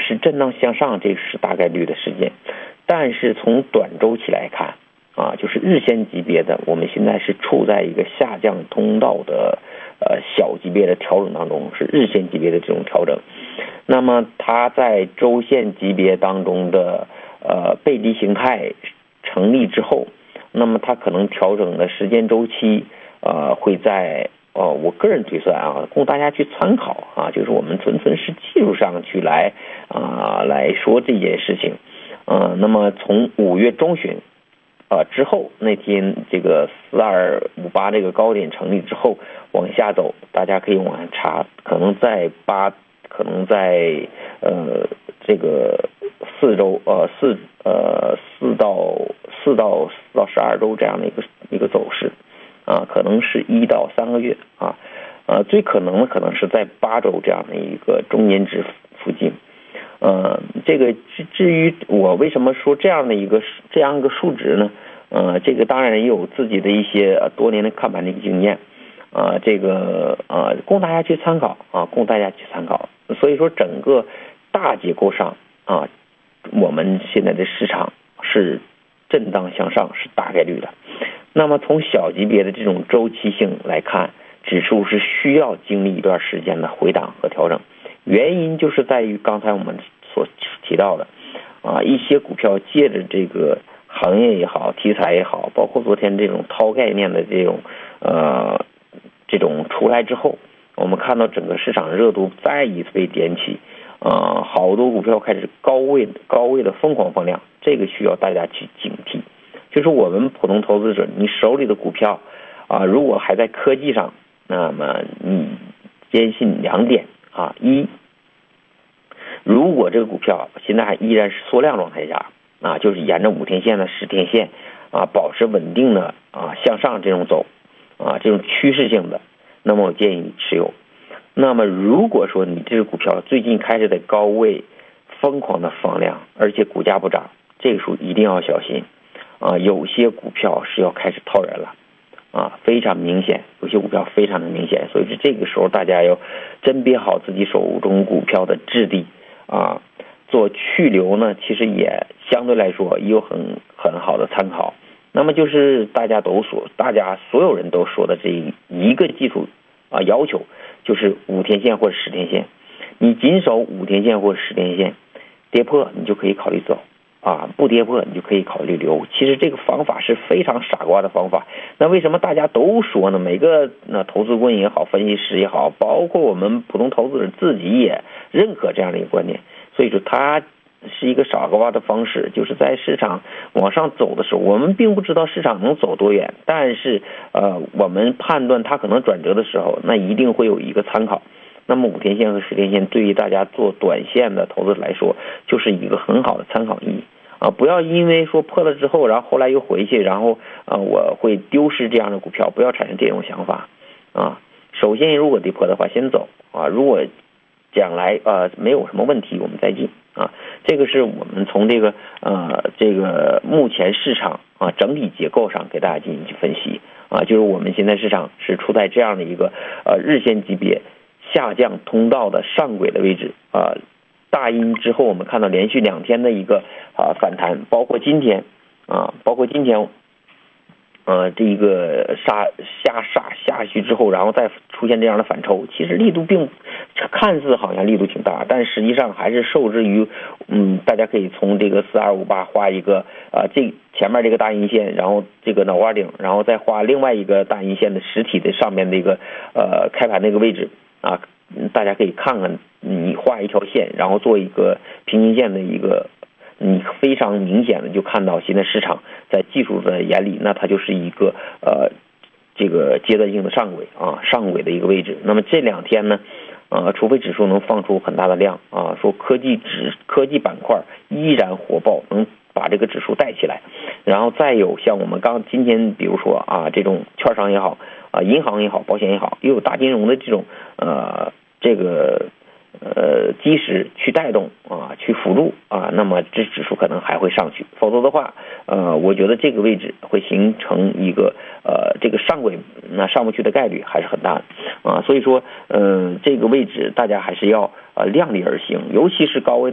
是震荡向上，这是大概率的事件。但是从短周期来看就是日线级别的，我们现在是处在一个下降通道的小级别的调整当中，是日线级别的这种调整。那么它在周线级别当中的背离形态成立之后，那么它可能调整的时间周期会在我个人推算供大家去参考就是我们纯是技术上去来说这件事情。那么从5月中旬之后那天这个4258这个高点成立之后往下走，大家可以往下查，可能在这个4周4到12周这样的一个走势可能是1到3个月最可能是在8周这样的一个中间值附近。这个至于我为什么说这样一个数值呢？这个当然也有自己的一些多年的看盘的一个经验这个供大家去参考所以说整个大结构上我们现在的市场是震荡向上，是大概率的。那么从小级别的这种周期性来看，指数是需要经历一段时间的回档和调整，原因就是在于刚才我们所提到的一些股票借着这个行业也好，题材也好，包括昨天这种涛概念的这种出来之后，我们看到整个市场热度再一次被点起好多股票开始高位的疯狂放量，这个需要大家去警惕。就是我们普通投资者，你手里的股票如果还在科技上，那么你坚信2点一，如果这个股票现在还依然是缩量状态下就是沿着5天线的10天线保持稳定的向上这种走这种趋势性的，那么我建议你持有。那么如果说你这个股票最近开始在高位疯狂的放量，而且股价不涨，这个时候一定要小心有些股票是要开始套人了非常明显，有些股票非常的明显，所以这个时候大家要甄别好自己手中股票的质地做去留呢，其实也相对来说也有很好的参考。那么就是大家所有人都说的这一个技术要求，就是5天线或者10天线，你紧守5天线或者10天线，跌破你就可以考虑走不跌破你就可以考虑留。其实这个方法是非常傻瓜的方法。那为什么大家都说呢？每个投资顾问也好，分析师也好，包括我们普通投资者自己也认可这样的一个观点。所以说它是一个傻瓜的方式，就是在市场往上走的时候，我们并不知道市场能走多远，但是我们判断它可能转折的时候，那一定会有一个参考。那么5天线和10天线对于大家做短线的投资来说，就是一个很好的参考意义不要因为说破了之后，然后后来又回去，然后我会丢失这样的股票，不要产生这种想法首先如果跌破的话先走如果将来没有什么问题我们再进这个是我们从这个目前市场整体结构上给大家进行分析就是我们现在市场是处在这样的一个日线级别下降通道的上轨的位置大阴之后，我们看到连续2天的一个反弹，包括今天这一个下去之后，然后再出现这样的反抽，其实力度看似好像力度挺大，但实际上还是受制于大家可以从这个4258画一个这前面这个大阴线，然后这个脑瓜顶，然后再画另外一个大阴线的实体的上面的一个开盘那个位置大家可以看看，你画一条线，然后做一个平行线的一个，你非常明显的就看到现在市场在技术的眼里，那它就是一个这个阶段性的上轨的一个位置。那么这2天呢除非指数能放出很大的量说科技板块依然火爆，能把这个指数带起来，然后再有像我们今天比如说这种券商也好银行也好，保险也好，又有大金融的这种这个基石去带动去辅助那么这指数可能还会上去，否则的话我觉得这个位置会形成一个这个上轨上不去的概率还是很大的所以说这个位置大家还是要量力而行，尤其是高位